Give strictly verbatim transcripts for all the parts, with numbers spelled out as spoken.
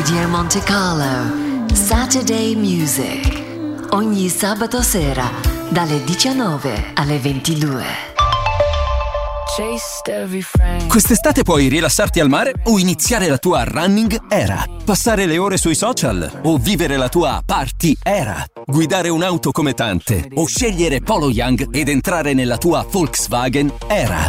Radio Monte Carlo Saturday Music, ogni sabato sera dalle diciannove alle ventidue. Quest'estate puoi rilassarti al mare o iniziare la tua running era, passare le ore sui social o vivere la tua party era, guidare un'auto come tante o scegliere Polo Young ed entrare nella tua Volkswagen era.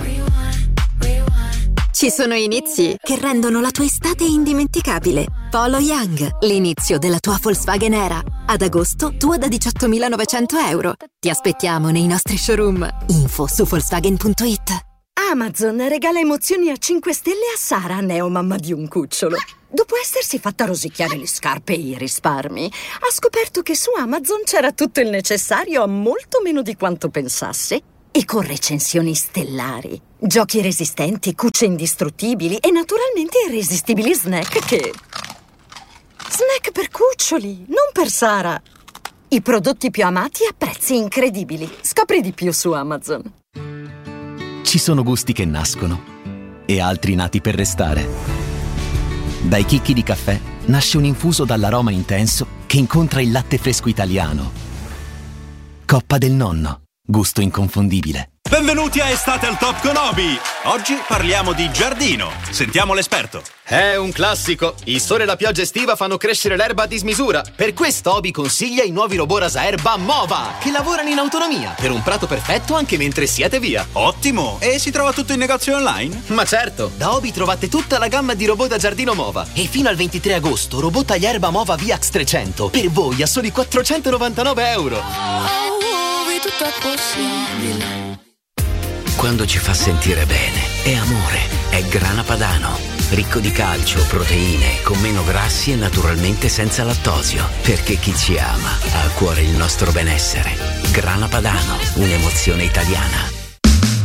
Ci sono inizi che rendono la tua estate indimenticabile. Polo Young, l'inizio della tua Volkswagen era. Ad agosto, tua da diciottomilanovecento euro. Ti aspettiamo nei nostri showroom. Info su Volkswagen punto it. Amazon regala emozioni a cinque stelle a Sara, neomamma di un cucciolo. Dopo essersi fatta rosicchiare le scarpe e i risparmi, ha scoperto che su Amazon c'era tutto il necessario a molto meno di quanto pensasse. E con recensioni stellari, giochi resistenti, cucce indistruttibili e naturalmente irresistibili snack che... Snack per cuccioli, non per Sara. I prodotti più amati a prezzi incredibili. Scopri di più su Amazon. Ci sono gusti che nascono e altri nati per restare. Dai chicchi di caffè nasce un infuso dall'aroma intenso che incontra il latte fresco italiano. Coppa del nonno, gusto inconfondibile. Benvenuti a Estate al Top con Obi. Oggi parliamo di giardino. Sentiamo l'esperto. È un classico. Il sole e la pioggia estiva fanno crescere l'erba a dismisura. Per questo Obi consiglia i nuovi robot rasaerba Mova, che lavorano in autonomia per un prato perfetto anche mentre siete via. Ottimo! E si trova tutto in negozio online? Ma certo, da Obi trovate tutta la gamma di robot da giardino Mova. E fino al ventitré agosto, robot tagliaerba Mova V X trecento per voi a soli quattrocentonovantanove euro. Obi, tutto è possibile. Quando ci fa sentire bene, è amore, è Grana Padano. Ricco di calcio, proteine, con meno grassi e naturalmente senza lattosio. Perché chi ci ama ha a cuore il nostro benessere. Grana Padano, un'emozione italiana.